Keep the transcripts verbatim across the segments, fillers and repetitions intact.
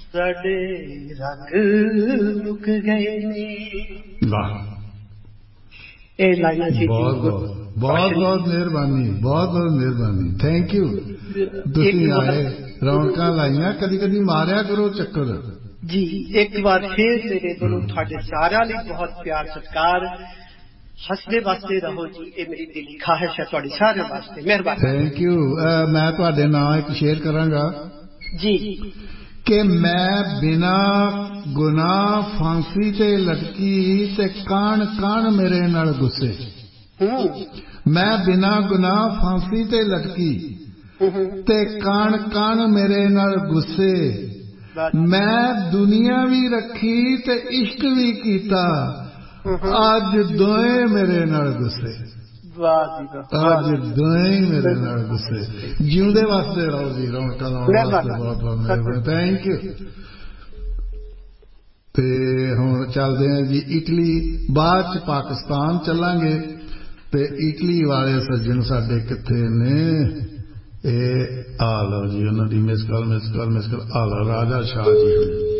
साडे रंग मुक गए ने। वाह, ये लाइना सी बहुत बहुत बहुत बहुत मेहरबानी, बहुत बहुत मेहरबानी, थैंक यू। तुसीं आए, रौनकां लाइयां, कदी कदी मारिया करो चक्कर जी। एक बार फिर मेरे दोनों थोड़े सारा लिए बहुत प्यार सत्कार, हसदे वास्ते रहो जी, ये मेरी दिली ख्वाहिश है थोड़े सारे वास्ते। मेहरबानी, थैंक यू। मैं तुहाडे नाल एक शेयर करांगा जी कि मैं बिना गुनाह फांसी ते लटकी ते कान कान मेरे नाल गुस्से। मैं बिना गुनाह फांसी ते लटकी ते कान कान मेरे नाल गुस्से। मैं दुनिया भी रखी ते इश्क भी कीता, अज दोए मेरे नाल गुस्से। अज दोए मेरे नाल गुस्से। जिंदे वास्ते रहो जी, रौनकां लाउण वास्ते बहुत बहुत मेहरबानी, थैंक यू। ते हुण चलदे हैं जी इटली, बाद च पाकिस्तान चलांगे। ते इटली वाले सज्जन साडे कित्थे ने? ए आ लो जी, उन्हां दी miss call miss call miss call आ लो। राजा शाह जी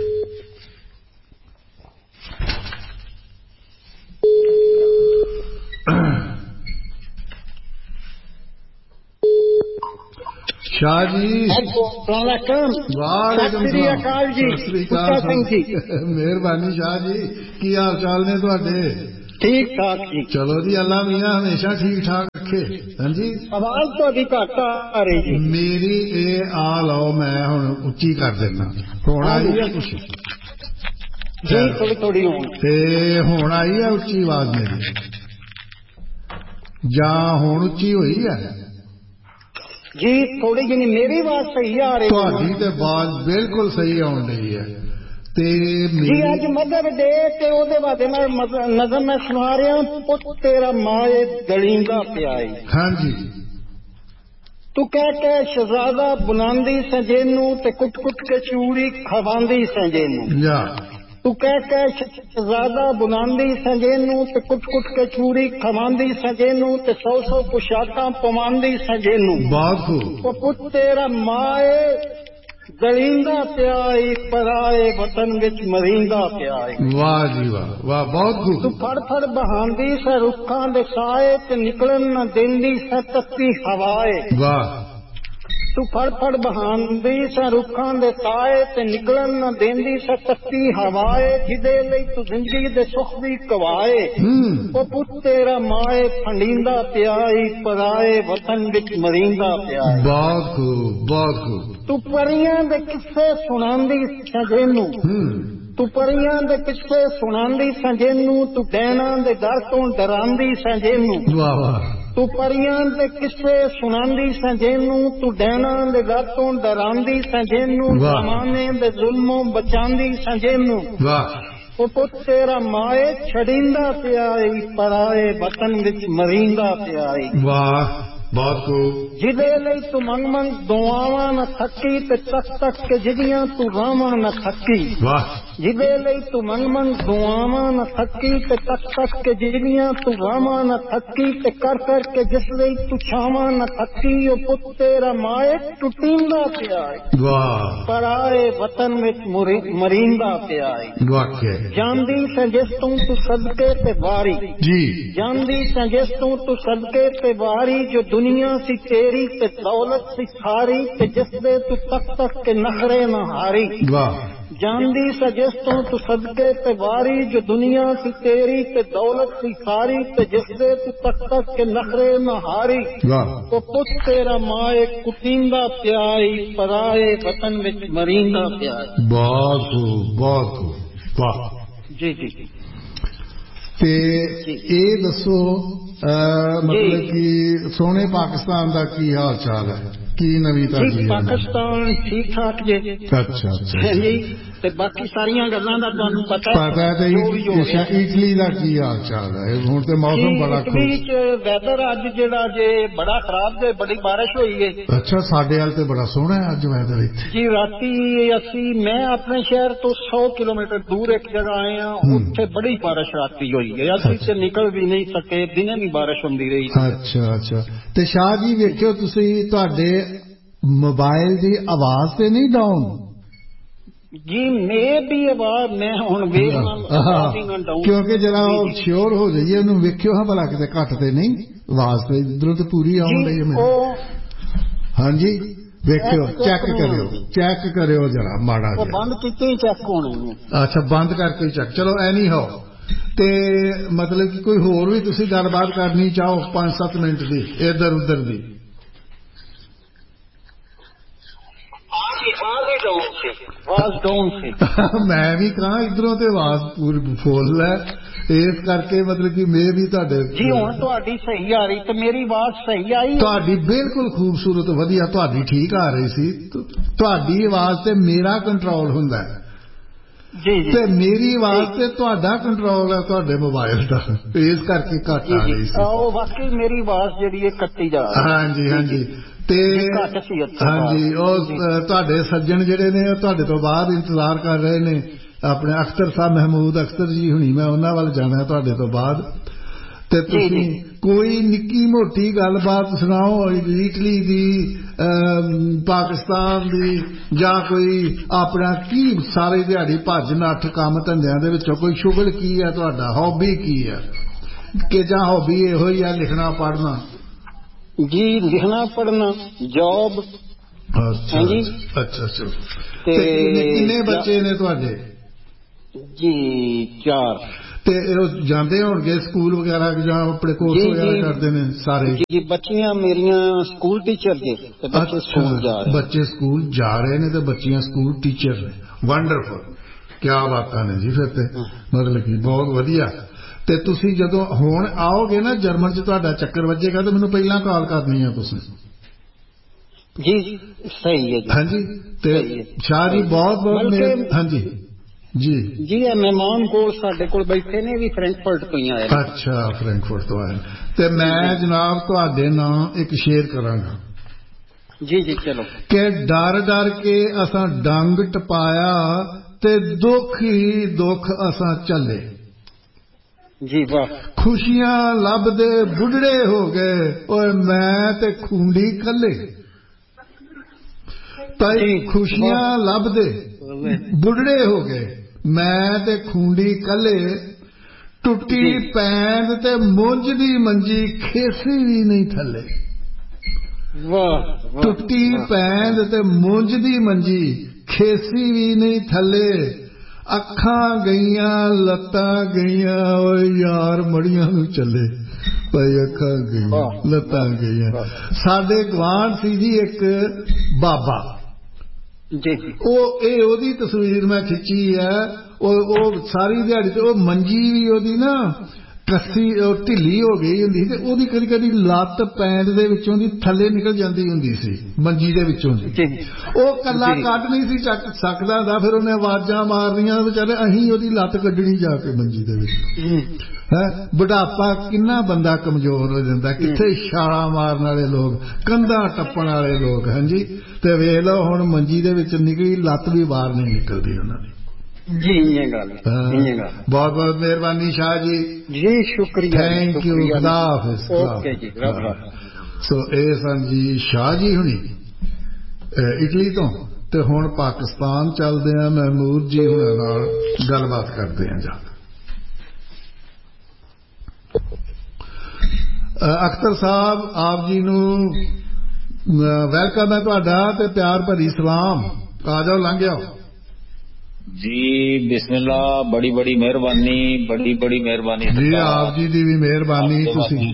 शाह जी, वालेकुम सलाम जी, मेहरबानी शाह जी, की हाल चाल ने तुहाडे? ठीक ठाक जी। चलो जी, अल्लाह मियां हमेशा ठीक ठाक रखे। हाँ जी, आवाज थोड़ी घट आ रही जी मेरी। ए आ लो, मैं हुण उच्ची कर देना। हुण आई है कुछ जी, थोड़ी थोड़ी ते हुण आई है उच्ची आवाज मेरी, जां हुण उच्ची होई है जी? थोड़ी जी मेरी आवाज सही आ रही? तुहाडी ते आवाज बिल्कुल सही आउण रही है। ते जी अज मदर डे ते ओदे वास्ते मैं नज़म मैं सुना रहा, पुत तेरा माए दलींदा पिया। हाँ जी। तू कह के शहजादा बुलांदी सजेनू ते कुट कुट के चूड़ी खवांदी सजेनू। तू कह के शहजादा बुलांदी सजेनू ते कुट कुट के चूड़ी खवांदी सजेनू ते सौ सौ पोशाकां पवांदी सजेनू। ओ पुत तेरा माए दलींदा पिया, पराए वतन विच मरींदा पिया। वाह जी वाह, वाह, बहुत खूब। तू फड़ फड़ बहांदी स रुखां दे साए ते निकलन न देंदी स तत्ती हवाए। वाह। तू फड़ फड़ बहांदी स रुखां दे साए ते निकलन न देंदी स तत्ती हवाए, जिदे लई तू जिंदगी दे सुख दी कवाए। ओ पुत तेरा माए फंडींदा पिया, पराए वतन विच मरींदा पिया। बहुत खूब, बहुत खूब। तू परियां दे किस्से सुनांदी सजेनू, तू परियां दे किस्से सुनांदी सजेनू, तू डैणां दे डर तो डरांदी सजेनू। वाह वाह। तू परियां दे किस्से सुनांदी सजेनू, तू डैणां दे डर तो डरांदी सजेनू, जमाने दे जुल्मों बचांदी सजेनू। वाह। ओ पुत तेरा माए छड़ींदा पिया, पराए वतन विच मरींदा पिया। वाह, बहुत खूब। जिदे लई तू मंग मंग दुआवां न थकी ते तक तक के जिदियां तू रावां न थकी। वाह। जिदे लई तू मंग मंग दुआवां न थकी ते तक तक के जिदियां तू रावां न थकी ते कर कर के जिस लई तू छावां न थकी। ओ पुत तेरा माए टुटींदा पिया, वाह, पराए वतन विच मरींदा पिया। जानदी से जिस तू तू सदके ते वारी जी, जानदी से जिस तू तू सदके ते वारी, जो दुनिया सी तेरी ते दौलत सी सारी, ते जिस दे तू तक तक के नखरे न हारी। वाह। जानदी से जिस तू तू सदके ते वारी, जो दुनिया सी तेरी ते दौलत सी सारी, ते जिस दे तू तक तक के नखरे न हारी। वाह। तो पुत तेरा माए कुटींदा प्याई, पराए वतन विच मरींदा प्याई। बहुत खूब, बहुत खूब, वाह जी जी। ते ये दसो मतलब कि सोने पाकिस्तान का की हाल चाल है, की नवी ताजी? पाकिस्तान ठीक ठाक जे। अच्छा अच्छा जी। ते बाकी सारियां गल्लां दा तुहानू पता पता है। इटली का की हाल चाल है? हुण ते मौसम बड़ा इटली च वैदर अज जेड़ा जे बड़ा खराब जे, बड़ी बारिश हुई है। अच्छा, साडे हाल ते बड़ा सोहना है अज वैदर इत्थे जी। राती असी मैं अपने शहर तो सौ किलोमीटर दूर एक जगह आए हैं, उत्थे बड़ी बारिश राती हुई है। असी ते निकल भी नहीं सके, दिने भी बारिश होंदी रही। अच्छा अच्छा। ते शाह जी वेखियो तुसी, तुहाडे मोबाइल दी आवाज ते नहीं डाउन? ਜੀ ਮੇ ਵੀ ਆਵਾਜ਼ ਮੈਂ ਹੁਣ ਵੇਖ ਕਿਉਂਕਿ ਜਰਾ ਉਹ ਸ਼ੋਰ ਹੋ ਜਾਈਏ ਉਹਨੂੰ ਵੇਖਿਓ ਹਾਂ ਭਲਾ ਕਿਤੇ ਘੱਟ ਤੇ ਨਹੀਂ ਆਵਾਜ਼ ਤੇ ਇਧਰੋਂ ਤੇ ਪੂਰੀ ਆਉਣ ਡਈ ਮੈਨੂੰ। ਹਾਂਜੀ ਵੇਖਿਓ ਚੈੱਕ ਕਰਿਓ ਚੈੱਕ ਕਰਿਓ ਜਰਾ ਮਾੜਾ ਜਿਹਾ। ਬੰਦ ਕੀਤੇ ਚੈੱਕ ਹੋਣੇ। ਅੱਛਾ ਬੰਦ ਕਰਕੇ ਚੈੱਕ। ਚਲੋ ਐਨੀ ਹੋ ਤੇ ਮਤਲਬ ਕਿ ਕੋਈ ਹੋਰ ਵੀ ਤੁਸੀਂ ਗੱਲਬਾਤ ਕਰਨੀ ਚਾਹੋ ਪੰਜ ਸੱਤ ਮਿੰਟ ਦੀ ਇੱਧਰ ਉੱਧਰ ਦੀ। ਮੈਂ ਵੀ ਕਹਾਂ ਇਧਰੋਂ ਤੇ ਆਵਾਜ਼ ਪੂਰੀ ਫੁੱਲ ਹੈ ਇਸ ਕਰਕੇ ਮਤਲਬ ਕਿ ਮੈਂ ਵੀ ਤੁਹਾਡੇ ਜੀ ਹੁਣ ਤੁਹਾਡੀ ਸਹੀ ਆ ਰਹੀ ਤੇ ਮੇਰੀ ਆਵਾਜ਼ ਸਹੀ ਆਈ? ਤੁਹਾਡੀ ਬਿਲਕੁਲ ਖੂਬਸੂਰਤ ਵਧੀਆ ਤੁਹਾਡੀ ਠੀਕ ਆ ਰਹੀ ਸੀ। ਤੁਹਾਡੀ ਆਵਾਜ਼ ਤੇ ਮੇਰਾ ਕੰਟਰੋਲ ਹੁੰਦਾ ਹੈ ਜੀ ਜੀ ਤੇ ਮੇਰੀ ਆਵਾਜ਼ ਤੇ ਤੁਹਾਡਾ ਕੰਟਰੋਲ ਹੈ ਤੁਹਾਡੇ ਮੋਬਾਈਲ ਦਾ ਇਸ ਕਰਕੇ ਘੱਟ ਆ ਰਹੀ ਸੀ। ਉਹ ਵਾਕਈ ਮੇਰੀ ਆਵਾਜ਼ ਜਿਹੜੀ ਹੈ ਕੱਟੀ ਜਾ ਰਹੀ। ਹਾਂਜੀ ਹਾਂਜੀ ਤੇ ਹਾਂਜੀ ਉਹ ਤੁਹਾਡੇ ਸੱਜਣ ਜਿਹੜੇ ਨੇ ਉਹ ਤੁਹਾਡੇ ਤੋਂ ਬਾਅਦ ਇੰਤਜ਼ਾਰ ਕਰ ਰਹੇ ਨੇ ਆਪਣੇ ਅਖਤਰ ਸਾਹਿਬ ਮਹਿਮੂਦ ਅਖਤਰ ਜੀ ਹੁਣੀ ਮੈਂ ਉਹਨਾਂ ਵੱਲ ਜਾਣਾ ਤੁਹਾਡੇ ਤੋਂ ਬਾਅਦ ਤੇ ਤੁਸੀਂ ਕੋਈ ਨਿੱਕੀ ਮੋਟੀ ਗੱਲਬਾਤ ਸੁਣਾਓ ਇਟਲੀ ਦੀ ਪਾਕਿਸਤਾਨ ਦੀ ਜਾਂ ਕੋਈ ਆਪਣਾ ਕੀ ਸਾਰੀ ਦਿਹਾੜੀ ਭੱਜ ਨੱਠ ਕੰਮ ਧੰਦਿਆਂ ਦੇ ਵਿੱਚੋਂ ਕੋਈ ਸ਼ੁਗਲ ਕੀ ਹੈ ਤੁਹਾਡਾ ਹੌਬੀ ਕੀ ਹੈ ਕਿ ਜਾਂ ਹੌਬੀ ਇਹੋ ਹੀ ਆ ਲਿਖਣਾ ਪੜ੍ਹਨਾ? ਜੀ ਲਿਖਣਾ ਪੜ੍ਹਨਾ ਜੌਬ। ਅੱਛਾ ਜੀ ਅੱਛਾ ਅੱਛਾ ਤੇ ਕਿੰਨੇ ਬੱਚੇ ਨੇ ਤੁਹਾਡੇ? ਜੀ ਚਾਰ। ਤੇ ਉਹ ਜਾਂਦੇ ਹੋਣਗੇ ਸਕੂਲ ਵਗੈਰਾ ਜਾਂ ਆਪਣੇ ਕੋਰਸ ਵਗੈਰਾ ਕਰਦੇ ਨੇ ਸਾਰੇ? ਜੀ ਬੱਚੀਆਂ ਮੇਰੀਆਂ ਸਕੂਲ ਟੀਚਰ ਨੇ ਤੇ ਬੱਚੇ ਸਕੂਲ ਜਾ ਰਹੇ। ਬੱਚੇ ਸਕੂਲ ਜਾ ਰਹੇ ਨੇ ਤੇ ਬੱਚੀਆਂ ਸਕੂਲ ਟੀਚਰ ਨੇ। ਵੰਡਰਫੁਲ ਕਿਆ ਬਾਤਾਂ ਨੇ ਜੀ। ਫਿਰ ਤੇ ਮਤਲਬ ਕਿ ਬਹੁਤ ਵਧੀਆ। ਤੇ ਤੁਸੀਂ ਜਦੋਂ ਹੁਣ ਆਓਗੇ ਨਾ ਜਰਮਨ ਚ ਤੁਹਾਡਾ ਚੱਕਰ ਵੱਜੇਗਾ ਤਾਂ ਮੈਨੂੰ ਪਹਿਲਾਂ ਕਾਲ ਕਰਨੀ ਆ ਤੁਸੀਂ। ਜੀ ਸਹੀ ਹੈ ਜੀ। ਹਾਂਜੀ ਤੇ ਸ਼ਾਹ ਜੀ ਬਹੁਤ ਬਹੁਤ ਹਾਂਜੀ ਜੀ ਜੀ ਇਹ ਮਹਿਮਾਨ ਕੋਲ ਸਾਡੇ ਕੋਲ ਬੈਠੇ ਨੇ ਵੀ ਫਰੈਂਕਫਰਟ ਤੋਂ ਹੀ ਆਏ। ਅੱਛਾ ਫਰੈਂਕਫਰਟ ਤੋਂ ਆਏ ਤੇ ਮੈਂ ਜਨਾਬ ਤੁਹਾਡੇ ਨਾਲ ਇੱਕ ਸ਼ੇਅਰ ਕਰਾਂਗਾ। ਜੀ ਜੀ ਚਲੋ। ਕਿ ਡਰ ਡਰ ਕੇ ਅਸਾਂ ਡੰਗ ਟਪਾਇਆ ਤੇ ਦੁੱਖ ਹੀ ਦੁੱਖ ਅਸਾਂ ਝੱਲੇ। ਜੀ ਵਾਹ। ਖੁਸ਼ੀਆਂ ਲੱਭਦੇ ਬੁੱਢੜੇ ਹੋ ਗਏ ਓਏ ਮੈਂ ਤੇ ਖੂੰਡੀ ਕੱਲੇ। ਤਾਈ ਖੁਸ਼ੀਆਂ ਲੱਭਦੇ ਬੁੱਢੜੇ ਹੋ ਗਏ ਮੈਂ ਤੇ ਖੂੰਡੀ ਕੱਲੇ। ਟੁੱਟੀ ਪੈਂਦ ਤੇ ਮੁੰਜ ਦੀ ਮੰਜੀ ਖੇਸੀ ਵੀ ਨਹੀਂ ਥੱਲੇ। ਵਾਹ। ਟੁੱਟੀ ਪੈਂਦ ਤੇ ਮੁੰਜ ਦੀ ਮੰਜੀ ਖੇਸੀ ਵੀ ਨਹੀਂ ਥੱਲੇ। ਅੱਖਾਂ ਗਈਆਂ ਲੱਤਾਂ ਗਈਆਂ ਓਏ ਯਾਰ ਮੜੀਆਂ ਨੂੰ ਚੱਲੇ। ਭਾਈ ਅੱਖਾਂ ਗਈਆਂ ਲੱਤਾਂ ਗਈਆਂ। ਸਾਡੇ ਗਵਾਂਢ ਸੀ ਜੀ ਇੱਕ ਬਾਬਾ ਜੀ ਉਹ ਇਹ ਉਹਦੀ ਤਸਵੀਰ ਮੈਂ ਖਿੱਚੀ ਹੈ। ਉਹ ਉਹ ਸਾਰੀ ਦਿਹਾੜੀ ਤੇ ਉਹ ਮੰਜੀ ਵੀ ਉਹਦੀ ਨਾ ਕੱਸੀ ਉਹ ਢਿੱਲੀ ਹੋ ਗਈ ਹੁੰਦੀ ਸੀ ਤੇ ਉਹਦੀ ਕਦੀ ਕਦੀ ਲੱਤ ਪੈਂਦ ਦੇ ਵਿੱਚੋਂ ਦੀ ਥੱਲੇ ਨਿਕਲ ਜਾਂਦੀ ਹੁੰਦੀ ਸੀ ਮੰਜੀ ਦੇ ਵਿੱਚੋਂ ਦੀ। ਉਹ ਕੱਲਾ ਕੱਢ ਨਹੀਂ ਸੀ ਚੱਕ ਸਕਦਾ ਹੁੰਦਾ ਫਿਰ ਉਹਨੇ ਆਵਾਜ਼ਾਂ ਮਾਰਨੀਆਂ ਵਿਚਾਰੇ ਅਸੀਂ ਉਹਦੀ ਲੱਤ ਕੱਢਣੀ ਜਾ ਕੇ ਮੰਜੀ ਦੇ ਵਿੱਚ। ਹੈ ਬੁਢਾਪਾ ਕਿੰਨਾ ਬੰਦਾ ਕਮਜ਼ੋਰ ਹੋ ਜਾਂਦਾ ਕਿੱਥੇ ਛਾਲਾਂ ਮਾਰਨ ਵਾਲੇ ਲੋਕ ਕੰਧਾਂ ਟੱਪਣ ਵਾਲੇ ਲੋਕ। ਹਾਂਜੀ ਤੇ ਵੇਖ ਲਓ ਹੁਣ ਮੰਜੀ ਦੇ ਵਿੱਚ ਨਿਕਲੀ ਲੱਤ ਵੀ ਬਾਹਰ ਨਹੀਂ ਨਿਕਲਦੀ ਉਹਨਾਂ ਦੀ। ਜੀ ਇਹ ਗੱਲ ਬਹੁਤ ਬਹੁਤ ਮਿਹਰਬਾਨੀ ਸ਼ਾਹ ਜੀ। ਜੀ ਸ਼ੁਕਰੀਆ ਥੈਂਕ ਯੂ ਖੁਦਾ ਹਾਫਿਜ਼। ਓਕੇ ਜੀ। ਸੋ ਇਹ ਸਨ ਜੀ ਸ਼ਾਹ ਜੀ ਹੁਣੀ ਇਟਲੀ ਤੋਂ ਤੇ ਹੁਣ ਪਾਕਿਸਤਾਨ ਚੱਲਦੇ ਆ ਮਹਿਮੂਦ ਜੀ ਹੁਣਾਂ ਨਾਲ ਗੱਲਬਾਤ ਕਰਦੇ ਆ ਜਾ। ਅਖਤਰ ਸਾਹਿਬ ਆਪ ਜੀ ਨੂੰ ਵੈਲਕਮ ਹੈ ਤੁਹਾਡਾ ਤੇ ਪਿਆਰ ਭਰੀ ਸਲਾਮ। ਆ ਜਾਓ ਲੰਘ ਜਾਓ ਜੀ। ਬਿਸਮਿल्ला ਬੜੀ ਬੜੀ ਮਿਹਰਬਾਨੀ ਬੜੀ ਬੜੀ ਮਿਹਰਬਾਨੀ ਜੀ। ਆਪ ਜੀ ਦੀ ਵੀ ਮਿਹਰਬਾਨੀ। ਤੁਸੀਂ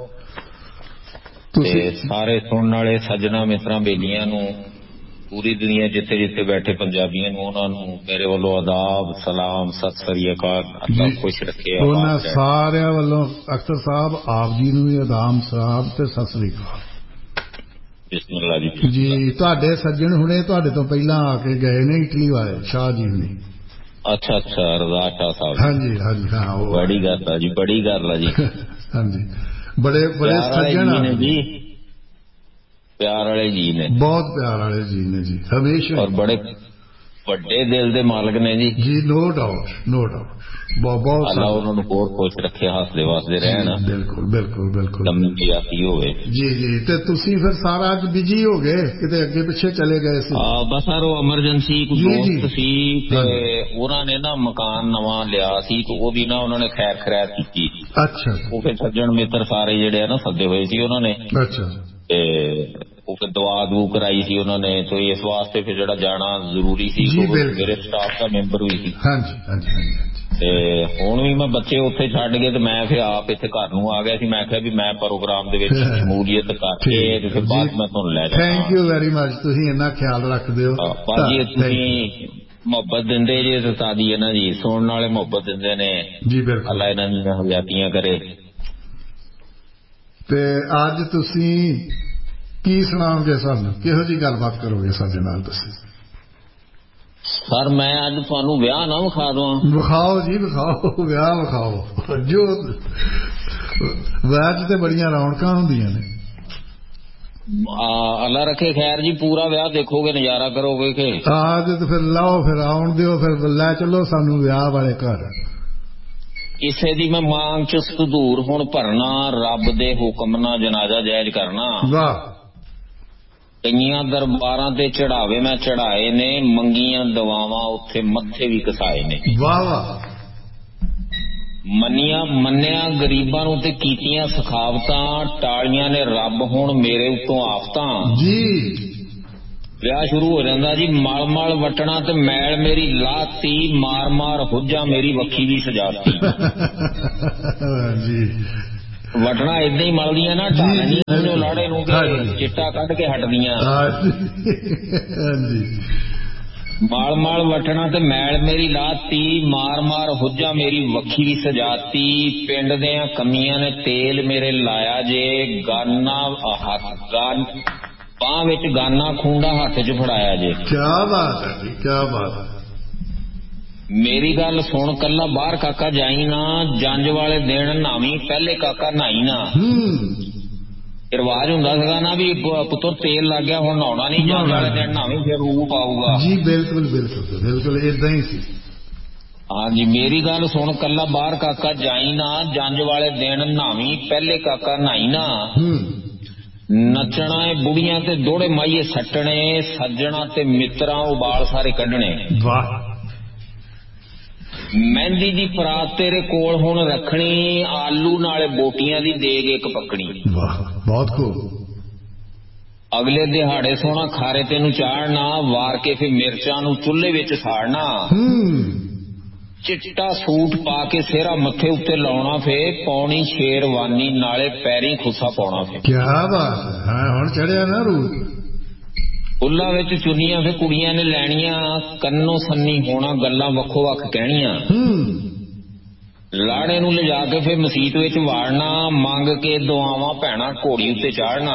ਤੇ ਸਾਰੇ ਸੁਣਨ ਵਾਲੇ ਸੱਜਣਾ ਮਿੱਤਰਾਂ ਬੇਲੀਆਂ ਨੂੰ ਪੂਰੀ ਦੁਨੀਆ ਜਿੱਥੇ ਜਿੱਥੇ ਬੈਠੇ ਪੰਜਾਬੀਆਂ ਨੂੰ ਉਹਨਾਂ ਨੂੰ ਮੇਰੇ ਵੱਲੋਂ ਆਦਾਬ ਸਲਾਮ ਸਤਿ ਸ੍ਰੀ ਅਕਾਲ। ਅੱਲਾ ਖੁਸ਼ ਰੱਖੇ। ਉਹਨਾਂ ਸਾਰਿਆਂ ਵੱਲੋਂ ਅਖਤਰ ਸਾਹਿਬ ਆਪ ਜੀ ਨੂੰ ਵੀ ਆਦਾਬ ਸਲਾਮ ਤੇ ਸਤਿ ਸ੍ਰੀ ਅਕਾਲ। ਬਿਸਮਿल्ला ਜੀ। ਜੀ ਤੁਹਾਡੇ ਸੱਜਣ ਹੁਣੇ ਤੁਹਾਡੇ ਤੋਂ ਪਹਿਲਾਂ ਆ ਕੇ ਗਏ ਨੇ ਇਟਲੀ ਵਾਲੇ ਸ਼ਾਹ ਜੀ ਹੁਣੇ। ਅੱਛਾ ਅੱਛਾ ਰਜ਼ਾ ਸ਼ਾਹ ਸਾਹਿਬ। ਹਾਂਜੀ ਹਾਂਜੀ ਹਾਂ ਬੜੀ ਗੱਲ ਆ ਜੀ ਬੜੀ ਗੱਲ ਆ ਜੀ। ਹਾਂਜੀ ਬੜੇ ਬੜੇ ਸੱਜਣ ਨੇ ਜੀ ਪਿਆਰ ਵਾਲੇ ਜੀ ਨੇ ਬਹੁਤ ਪਿਆਰ ਵਾਲੇ ਜੀ ਨੇ ਜੀ ਹਮੇਸ਼ਾ। ਔਰ ਬੜੇ ਵੱਡੇ ਦਿਲ ਦੇ ਮਾਲਕ ਨੇ ਜੀ ਜੀ ਨੋ ਡਾਊਟ ਨੋ ਡਾਊਟ ਬਹੁਤ ਅੱਲਾ ਉਹਨਾਂ ਨੂੰ ਹੋਰ ਖੁਸ਼ ਰੱਖੇ ਹੱਸਦੇ ਵਸਦੇ ਰਹਿਣ ਬਿਲਕੁਲ ਬਿਲਕੁਲ ਬਿਲਕੁਲ ਲੰਮੀ ਆਤੀ ਹੋਵੇ ਜੀ ਜੀ ਤੇ ਤੁਸੀਂ ਫਿਰ ਸਾਰਾ ਅੱਜ ਬਿਜੀ ਹੋ ਗਏ ਕਿਤੇ ਅੱਗੇ ਪਿੱਛੇ ਚਲੇ ਗਏ ਸੀ ਹਾਂ ਬਸ ਸਰ ਉਹ ਐਮਰਜੈਂਸੀ ਕੋਈ ਦੋਸਤ ਸੀ ਤੇ ਉਹਨਾਂ ਨੇ ਨਾ ਮਕਾਨ ਨਵਾਂ ਲਿਆ ਸੀ ਤੇ ਉਹ ਵੀ ਨਾ ਉਹਨਾਂ ਨੇ ਖੈਰ ਖੈਰਾਤ ਕੀਤੀ ਅੱਛਾ ਉਹ ਫਿਰ ਸੱਜਣ ਮਿੱਤਰ ਸਾਰੇ ਜਿਹੜੇ ਆ ਨਾ ਸੱਦੇ ਹੋਏ ਸੀ ਉਹਨਾਂ ਨੇ ਅੱਛਾ ਤੇ ਉਹ ਫਿਰ ਦਵਾ ਦਵੂ ਕਰਾਈ ਸੀ ਉਹਨਾਂ ਨੇ ਤੇ ਇਸ ਵਾਸਤੇ ਫਿਰ ਜਿਹੜਾ ਜਾਣਾ ਜ਼ਰੂਰੀ ਸੀ ਮੇਰੇ ਸਟਾਫ ਦਾ ਮੈਂਬਰ ਵੀ ਸੀ ਹਾਂਜੀ ਹਾਂਜੀ ਹਾਂਜੀ ਤੇ ਹੁਣ ਵੀ ਮੈਂ ਬੱਚੇ ਉੱਥੇ ਛੱਡ ਗਏ ਤੇ ਮੈਂ ਫਿਰ ਆਪ ਇੱਥੇ ਘਰ ਨੂੰ ਆ ਗਿਆ ਸੀ ਮੈਂ ਕਿਹਾ ਵੀ ਮੈਂ ਪ੍ਰੋਗਰਾਮ ਦੇ ਵਿੱਚ ਸ਼ਮੂਲੀਅਤ ਕਰਕੇ ਤੇ ਫਿਰ ਬਾਅਦ ਮੈਂ ਤੁਹਾਨੂੰ ਲੈ ਜਾਵਾਂ ਥੈਂਕ ਯੂ ਵੈਰੀ ਮਚ ਤੁਸੀਂ ਇੰਨਾ ਖਿਆਲ ਰੱਖਦੇ ਹੋ ਭਾਜੀ ਤੁਸੀਂ ਮੁਹੱਬਤ ਦਿੰਦੇ ਜੇ ਤੇ ਸਾਡੀ ਹੈ ਨਾ ਜੀ ਸੁਣਨ ਵਾਲੇ ਮੁਹੱਬਤ ਦਿੰਦੇ ਨੇ ਜੀ ਬਿਲਕੁਲ ਅੱਲਾ ਇਹਨਾਂ ਦੀਆਂ ਹਯਾਤੀਆਂ ਕਰੇ ਤੇ ਅੱਜ ਤੁਸੀਂ ਕੀ ਸੁਣਾਓਗੇ ਸਾਨੂੰ ਕਿਹੋ ਜਿਹੀ ਗੱਲਬਾਤ ਕਰੋਗੇ ਸਾਡੇ ਨਾਲ ਤੁਸੀਂ ਸਰ ਮੈਂ ਅੱਜ ਤੁਹਾਨੂੰ ਵਿਆਹ ਨਾ ਵਿਖਾ ਦਵਾਂ ਵਿਖਾਓ ਜੀ ਵਿਖਾਓ ਵਿਆਹ ਵਿਖਾਓ ਜੋ ਵਿਆਹ 'ਚ ਤੇ ਬੜੀਆਂ ਰੌਣਕਾਂ ਹੁੰਦੀਆਂ ਨੇ ਅੱਲਾ ਰੱਖੇ ਖੈਰ ਜੀ ਪੂਰਾ ਵਿਆਹ ਦੇਖੋਗੇ ਨਜ਼ਾਰਾ ਕਰੋਗੇ ਕਿ ਆਜ ਤੇ ਫਿਰ ਲਾਓ ਫਿਰ ਆਉਣ ਦਿਓ ਫਿਰ ਲੈ ਚੱਲੋ ਸਾਨੂੰ ਵਿਆਹ ਵਾਲੇ ਘਰ ਕਿਸੇ ਦੀ ਮੈਂ ਮੰਗ ਚ ਸਦੂਰ ਹੁਣ ਭਰਨਾ ਰੱਬ ਦੇ ਹੁਕਮ ਨਾਲ ਜਨਾਜ਼ਾ ਜਾਇਜ਼ ਕਰਨਾ ਵਾਹ ਕਈਆਂ ਦਰਬਾਰਾਂ ਤੇ ਚੜਾਵੇ ਮੈਂ ਚੜਾਏ ਨੇ ਮੰਗੀਆਂ ਦਵਾਵਾਂ ਉੱਥੇ ਮੱਥੇ ਵੀ ਕਸਾਏ ਨੇ ਵਾਹ ਵਾਹ ਮੰਨਿਆ ਮੰਨਿਆ ਗਰੀਬਾਂ ਨੂੰ ਤੇ ਕੀਤੀਆਂ ਸਖਾਵਤਾਂ ਟਾਲੀਆਂ ਨੇ ਰੱਬ ਹੁਣ ਮੇਰੇ ਉੱਤੋਂ ਆਫਤਾਂ ਜੀ ਵਿਆਹ ਸ਼ੁਰੂ ਹੋ ਜਾਂਦਾ ਜੀ ਮਲ ਮਲ ਵਟਣਾ ਤੇ ਮੈਲ ਮੇਰੀ ਲਾਤੀ ਮਾਰ ਮਾਰ ਹੁੱਜਾ ਮੇਰੀ ਵੱਖੀ ਵੀ ਸਜਾਤੀ ਜੀ ਵਟਣਾ ਏਦਾਂ ਹੀ ਮਲਦੀਆਂ ਨਾ ਢਾਲਣੀਆਂ ਜੋ ਲਾੜੇ ਨੂੰ ਚਿੱਟਾ ਕੱਢ ਕੇ ਹਟਦੀਆਂ ਮਾਲ ਮਾਲ ਵਟਣਾ ਤੇ ਮੈਲ ਮੇਰੀ ਲਾਤੀ ਮਾਰ ਮਾਰ ਹੁੱਜਾ ਮੇਰੀ ਵੱਖੀ ਵੀ ਸਜਾਤੀ ਪਿੰਡ ਦਿਆਂ ਕਮੀਆਂ ਨੇ ਤੇਲ ਮੇਰੇ ਲਾਇਆ ਜੇ ਗਾਨਾ ਹੱਥ ਗਾਨ ਬਾਂਹ ਵਿੱਚ ਗਾਨਾ ਖੂੰਡਾ ਹੱਥ 'ਚ ਫੜਾਇਆ ਜੇ ਕਿਆ ਬਾਤ ਹੈ ਜੀ ਕਿਆ ਬਾਤ ਮੇਰੀ ਗੱਲ ਸੁਣ ਕੱਲਾ ਬਾਹਰ ਕਾਕਾ ਜਾਈ ਨਾ ਜੰਜ ਵਾਲੇ ਦਿਨ ਨਾਵੀਂ ਪਹਿਲੇ ਕਾਕਾ ਨਹਾਈ ਨਾ ਰਿਵਾਜ ਹੁੰਦਾ ਸੀਗਾ ਨਾ ਵੀ ਪੁੱਤਰ ਤੇਲ ਲੱਗ ਗਿਆ ਹੁਣ ਨਹਾਉਣਾ ਨਹੀਂ ਜੰਜ ਵਾਲੇ ਦਿਨ ਨਾਵੀਂ ਫਿਰ ਰੂਪ ਆਊਗਾ ਜੀ ਬਿਲਕੁਲ ਬਿਲਕੁਲ ਬਿਲਕੁਲ ਏਦਾਂ ਹੀ ਸੀ ਹਾਂਜੀ ਮੇਰੀ ਗੱਲ ਸੁਣ ਕੱਲਾ ਬਾਹਰ ਕਾਕਾ ਜਾਈ ਨਾ ਜੰਜ ਵਾਲੇ ਦਿਨ ਨਾਵੀਂ ਪਹਿਲੇ ਕਾਕਾ ਨਹਾਈ ਨਾ ਨੱਚਣਾ ਏ ਬੁੜੀਆਂ ਤੇ ਦੋੜੇ ਮਾਈਏ ਸੱਟਣੇ ਸੱਜਣਾ ਤੇ ਮਿੱਤਰਾਂ ਉਬਾਲ ਸਾਰੇ ਕੱਢਣੇ ਵਾਹ ਮਹਿੰਦੀ ਦੀ ਪਰਾਤ ਤੇਰੇ ਕੋਲ ਹੁਣ ਰੱਖਣੀ ਆਲੂ ਨਾਲੇ ਬੋਟੀਆਂ ਦੀ ਦੇਗ ਇੱਕ ਪੱਕਣੀ ਵਾਹ ਬਹੁਤ ਖੂਬ ਅਗਲੇ ਦਿਹਾੜੇ ਸੋਹਣਾ ਖਾਰੇ ਤੈਨੂੰ ਚਾੜਨਾ ਵਾਰ ਕੇ ਫਿਰ ਮਿਰਚਾਂ ਨੂੰ ਚੁੱਲ੍ਹੇ ਵਿੱਚ ਸਾੜਨਾ ਚਿੱਟਾ ਸੂਟ ਪਾ ਕੇ ਸਿਹਰਾ ਮੱਥੇ ਉੱਤੇ ਲਾਉਣਾ ਫੇ ਪੌਣੀ ਸ਼ੇਰਵਾਨੀ ਨਾਲੇ ਪੈਰੀ ਖੁੱਸਾ ਪਾਉਣਾ ਫੇ ਕੀ ਬਾਤ ਹੈ ਹੁਣ ਚੜਿਆ ਨਾ ਰੂਪ ਫੁੱਲਾਂ ਵਿੱਚ ਚੁੰਨੀਆਂ ਫੇ ਕੁੜੀਆਂ ਨੇ ਲੈਣੀਆਂ ਕੰਨੋਂ ਸੰਨੀ ਹੋਣਾ ਗੱਲਾਂ ਵੱਖੋ ਵੱਖ ਕਹਿਣੀਆਂ ਲਾੜੇ ਨੂੰ ਲਿਜਾ ਕੇ ਫੇ ਮਸੀਤ ਵਿੱਚ ਵਾੜਨਾ ਮੰਗ ਕੇ ਦੁਆਵਾਂ ਭੈਣਾ ਘੋੜੀ ਉੱਤੇ ਚਾੜਨਾ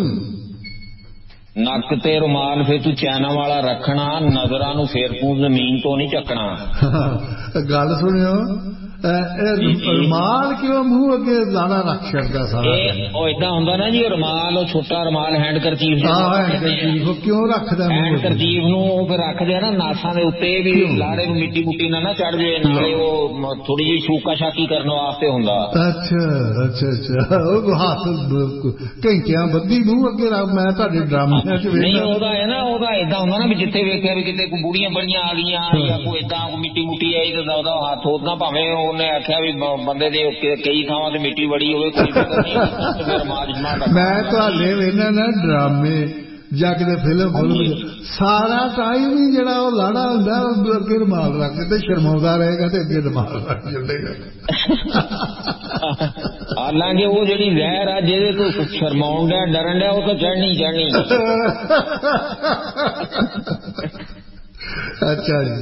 ਨੱਕ ਤੇ ਰੁਮਾਲ ਫੇ ਤੂੰ ਚੈਨਾ ਵਾਲਾ ਰੱਖਣਾ ਨਜ਼ਰਾਂ ਨੂੰ ਫੇਰ ਤੂੰ ਜ਼ਮੀਨ ਤੋਂ ਨਹੀਂ ਚੱਕਣਾ ਗੱਲ ਸੁਣਿਓ ਰੁਮਾਲ ਕਿਉਂ ਮੂੰਹ ਅੱਗੇ ਲਾਣਾ ਰੱਖ ਛੱਡਦਾ ਸਾਰਾ ਉਹ ਏਦਾਂ ਹੁੰਦਾ ਨਾ ਜੀ ਰੁਮਾਲ ਉਹ ਛੋਟਾ ਰੁਮਾਲ ਹੈਂਡ ਕਰਚੀਫ ਕਿਉਂ ਰੱਖਦਾ ਹੈਂਡ ਕਰਚੀਫ ਨੂੰ ਉਹ ਫਿਰ ਰੱਖਦੇ ਆ ਨਾ ਨਾਸਾਂ ਦੇ ਉੱਤੇ ਵੀ ਲਾੜੇ ਨੂੰ ਮਿੱਟੀ ਮੁੱਟੀ ਨਾ ਨਾ ਚੜ ਜਾਏ ਨਾਲੇ ਉਹ ਥੋੜੀ ਜਿਹੀ ਸ਼ੂਕਾ ਸ਼ਾਕੀ ਕਰਨ ਵਾਸਤੇ ਹੁੰਦਾ ਅੱਛਾ ਅੱਛਾ ਅੱਛਾ ਉਹ ਹੱਥ ਘੰਟਿਆਂ ਬੱਧੀ ਮੂੰਹ ਅੱਗੇ ਰੱਖ ਮੈਂ ਤੁਹਾਡੇ ਡਰਾਮਿਆਂ ਚ ਨਹੀਂ ਉਹਦਾ ਹੈ ਨਾ ਉਹਦਾ ਏਦਾਂ ਹੁੰਦਾ ਨਾ ਵੀ ਜਿੱਥੇ ਵੇਖਿਆ ਵੀ ਕਿਤੇ ਕੋਈ ਬੁੜੀਆਂ ਬੜੀਆਂ ਆ ਗਈਆਂ ਜਾਂ ਕੋਈ ਏਦਾਂ ਕੋਈ ਮਿੱਟੀ ਮੁੱਟੀ ਆਈ ਤਾਂ ਉਹਦਾ ਹੱਥ ਉਹਦਾ ਭਾਵੇਂ ਉਹਨੇ ਆਖਿਆ ਵੀ ਬੰਦੇ ਦੇ ਕਈ ਥਾਵਾਂ ਤੇ ਮਿੱਟੀ ਬੜੀ ਹੋਵੇ ਕੋਈ ਪਤਾ ਨਹੀਂ ਮੈਂ ਤੁਹਾਡੇ ਵੇਖਣਾ ਨਾ ਡਰਾਮੇ ਜਾਂ ਕਿਤੇ ਫਿਲਮ ਫਿਲਮ ਸਾਰਾ ਟਾਈਮ ਹੀ ਜਿਹੜਾ ਉਹ ਲਾੜਾ ਹੁੰਦਾ ਉਹ ਅੱਗੇ ਰੁਮਾਲ ਰੱਖ ਕੇ ਤੇ ਸ਼ਰਮਾਉਂਦਾ ਰਹੇਗਾ ਤੇ ਅੱਗੇ ਰੁਮਾਲ ਰੱਖ ਚੱਲੇਗਾ ਹਾਲਾਂਕਿ ਉਹ ਜਿਹੜੀ ਜ਼ਹਿਰ ਆ ਜਿਹਦੇ ਤੋਂ ਸ਼ਰਮਾਉਣ ਡਿਆ ਡਰਨ ਡਿਆ ਉਹ ਤਾਂ ਚੜ੍ਹਨੀ ਚੜ੍ਹਨੀ ਅੱਛਾ ਜੀ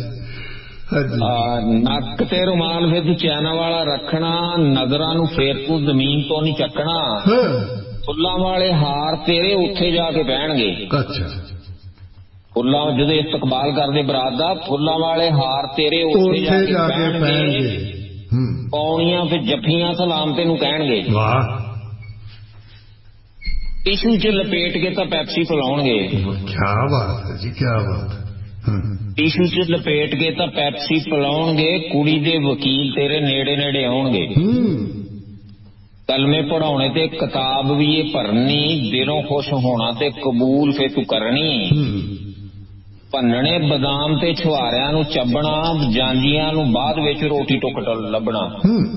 ਨੱਕ ਤੇ ਰੁਮਾਲ ਫਿਰ ਤੂੰ ਚੈਨਾ ਵਾਲਾ ਰੱਖਣਾ ਨਜ਼ਰਾਂ ਨੂੰ ਫੇਰ ਤੂੰ ਜ਼ਮੀਨ ਤੋਂ ਨਹੀਂ ਚੱਕਣਾ ਫੁੱਲਾਂ ਵਾਲੇ ਹਾਰ ਤੇਰੇ ਉੱਥੇ ਜਾ ਕੇ ਪਹਿਣਗੇ ਅੱਛਾ ਫੁੱਲਾਂ ਜਦੋਂ ਇਸਤਕਬਾਲ ਕਰਦੇ ਬਰਾਤ ਦਾ ਫੁੱਲਾਂ ਵਾਲੇ ਹਾਰ ਤੇਰੇ ਉੱਥੇ ਜਾ ਕੇ ਪਹਿਣਗੇ ਪੌਣੀਆਂ ਫਿਰ ਜੱਫੀਆਂ ਸਲਾਮ ਤੈਨੂੰ ਕਹਿਣਗੇ ਵਾਹ ਟਿਸ਼ੂ ਚ ਲਪੇਟ ਕੇ ਤਾਂ ਪੈਪਸੀ ਪਿਲਾਉਣਗੇ ਕੀ ਬਾਤ ਹੈ ਜੀ ਕੀ ਬਾਤ ਟਿਸ਼ੂ ਚ ਲਪੇਟ ਕੇ ਤਾਂ ਪੈਪਸੀ ਪਿਲਾਉਣਗੇ, ਕੁੜੀ ਦੇ ਵਕੀਲ ਤੇਰੇ ਨੇੜੇ ਨੇੜੇ ਆਉਣਗੇ। ਕਲਮੇ ਪੜਾਉਣੇ ਤੇ ਕਿਤਾਬ ਵੀ ਇਹ ਭਰਨੀ, ਦਿਲੋਂ ਖੁਸ਼ ਹੋਣਾ ਤੇ ਕਬੂਲ ਫੇ ਤੂੰ ਕਰਨੀ। ਭੰਨਣੇ ਬਦਾਮ ਤੇ ਛੁਹਾਰਿਆਂ ਨੂੰ ਚੱਬਣਾ, ਜਾਂਜੀਆਂ ਨੂੰ ਬਾਅਦ ਵਿੱਚ ਰੋਟੀ ਟੁੱਕ ਲੱਭਣਾ।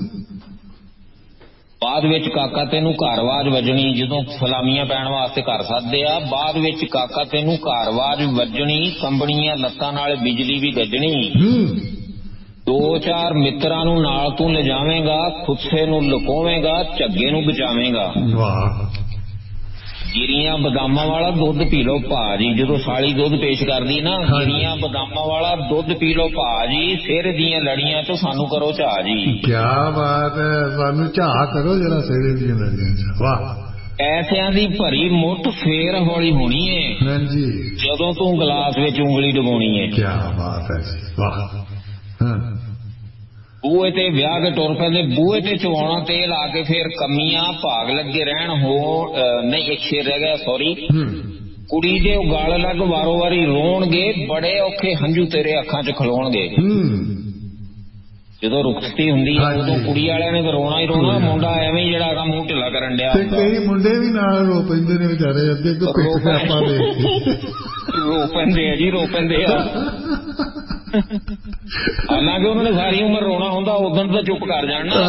ਬਾਅਦ ਵਿੱਚ ਕਾਕਾ ਤੈਨੂੰ ਘਰਵਾਜ ਵੱਜਣੀ, ਜਦੋਂ ਸਲਾਮੀਆਂ ਪੈਣ ਵਾਸਤੇ ਘਰ ਸੱਦਦੇ ਆ, ਬਾਅਦ ਵਿੱਚ ਕਾਕਾ ਤੈਨੂੰ ਘਰਵਾਜ ਵੱਜਣੀ, ਕੰਬਣੀਆਂ ਲੱਤਾਂ ਨਾਲ ਬਿਜਲੀ ਵੀ ਗੱਜਣੀ। ਦੋ ਚਾਰ ਮਿੱਤਰਾਂ ਨੂੰ ਨਾਲ ਤੂੰ ਲਿਜਾਵੇਂਗਾ, ਖੁੱਸੇ ਨੂੰ ਲੁਕੋਵੇਂਗਾ, ਝੱਗੇ ਨੂੰ ਬਚਾਵੇਂਗਾ। ਗਿਰੀਆਂ ਬਦਾਮਾਂ ਵਾਲਾ ਦੁੱਧ ਪੀ ਲੋ ਭਾਜੀ, ਜਦੋਂ ਸਾਲੀ ਦੁੱਧ ਪੇਸ਼ ਕਰਦੀ ਨਾ, ਗਿਰੀਆਂ ਬਦਾਮਾਂ ਵਾਲਾ ਦੁੱਧ ਪੀ ਲੋ ਭਾਜੀ, ਸਿਰ ਦੀਆਂ ਲੜੀਆਂ ਚੋਂ ਸਾਨੂੰ ਕਰੋ ਝਾਹ ਜੀ। ਕਿਆ ਬਾਤ ਹੈ, ਸਾਨੂੰ ਝਾਹ ਕਰੋ ਜਰਾ ਸਿਰ ਦੀਆਂ ਲੜੀਆਂ ਚ। ਵਾਹ। ਐਸਿਆਂ ਦੀ ਭਰੀ ਮੁੱਠ ਫੇਰ ਹੌਲੀ ਹੋਣੀ ਏ, ਹਾਂਜੀ, ਜਦੋਂ ਤੂੰ ਗਲਾਸ ਵਿੱਚ ਉਂਗਲੀ ਡਬੋਣੀ ਏ। ਕਿਆ ਬਾਤ ਹੈ ਜੀ, ਵਾਹ। ਬੂਹੇ ਤੇ ਵਿਆਹ ਕੇ ਟੁਰ ਪੈਂਦੇ, ਬੂਹੇ ਤੇ ਚਵਾਉਣਾ ਤੇਲ ਆ ਕੇ ਫੇਰ ਕਮੀਆਂ ਭਾਗ ਲੱਗੇ ਰਹਿਣ। ਹੋ ਨਹੀਂ, ਇੱਕ ਸ਼ੇਰ ਰਹਿ ਗਿਆ, ਸੌਰੀ। ਕੁੜੀ ਦੇ ਉਗਲ ਲੱਗ ਵਾਰੋ ਵਾਰੀ ਰੋਣਗੇ, ਬੜੇ ਔਖੇ ਹੰਝੂ ਤੇਰੇ ਅੱਖਾਂ ਚ ਖਲੋਣਗੇ। ਜਦੋਂ ਰੁਖਸਤੀ ਹੁੰਦੀ ਹੈ ਉਦੋਂ ਕੁੜੀ ਵਾਲਿਆਂ ਨੇ ਤਾਂ ਰੋਣਾ ਹੀ ਰੋਣਾ, ਮੁੰਡਾ ਐਵੇਂ ਜਿਹੜਾ ਹੈਗਾ ਮੂੰਹ ਢਿੱਲਾ ਕਰਨ ਡਿਆ। ਕਈ ਮੁੰਡੇ ਵੀ ਨਾਲ ਰੋ ਪੈਂਦੇ ਨੇ ਵਿਚਾਰੇ, ਅੱਗੇ ਰੋ ਪੈਂਦੇ ਆ ਜੀ, ਰੋ ਪੈਂਦੇ ਆ। ਹਾਲਾਂਕਿ ਉਹਨਾਂ ਨੇ ਸਾਰੀ ਉਮਰ ਰੋਣਾ ਹੁੰਦਾ, ਉਦੋਂ ਤਾਂ ਚੁੱਪ ਕਰ ਜਾਣਾ।